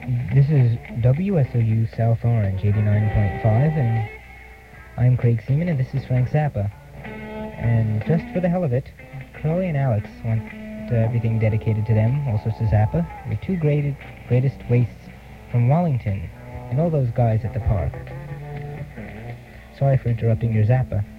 This is WSOU South Orange 89.5, and I'm Craig Seaman, and this is Frank Zappa. And just for the hell of it, Curly and Alex want everything dedicated to them, also to Zappa, the two greatest wastes from Wallington, and all those guys at the park. Sorry for interrupting your Zappa.